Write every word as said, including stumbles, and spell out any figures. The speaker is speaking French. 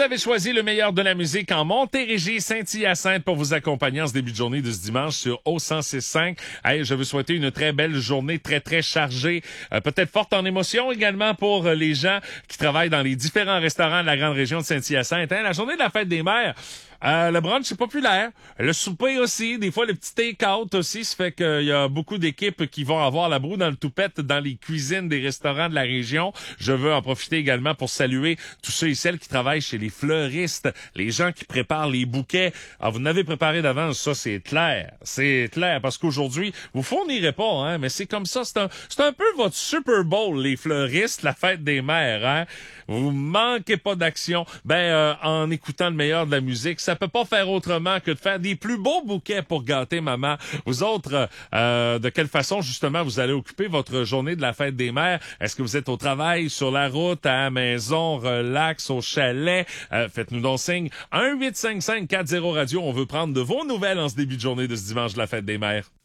Vous avez choisi le meilleur de la musique en Montérégie, Saint-Hyacinthe pour vous accompagner en ce début de journée de ce dimanche sur O cent six cinq. Hey, je veux souhaiter une très belle journée, très, très chargée, euh, peut-être forte en émotion également pour euh, les gens qui travaillent dans les différents restaurants de la grande région de Saint-Hyacinthe. Hein, la journée de la fête des mères. Euh, le brunch, c'est populaire. Le souper aussi. Des fois, le petit take-out aussi. Ça fait qu'il y a beaucoup d'équipes qui vont avoir la broue dans le toupette dans les cuisines des restaurants de la région. Je veux en profiter également pour saluer tous ceux et celles qui travaillent chez les fleuristes, les gens qui préparent les bouquets. Alors, vous n'avez préparé d'avance, ça, c'est clair. C'est clair, parce qu'aujourd'hui, vous fournirez pas, hein, mais c'est comme ça. C'est un, c'est un peu votre Super Bowl, les fleuristes, la fête des mères, hein. Vous manquez pas d'action. Ben, euh, en écoutant le meilleur de la musique, ça peut pas faire autrement que de faire des plus beaux bouquets pour gâter maman. Vous autres, euh, de quelle façon, justement, vous allez occuper votre journée de la fête des mères? Est-ce que vous êtes au travail, sur la route, à la maison, relax, au chalet? Euh, faites-nous donc signe. un huit cinq cinq quatre zéro radio. On veut prendre de vos nouvelles en ce début de journée de ce dimanche de la fête des mères.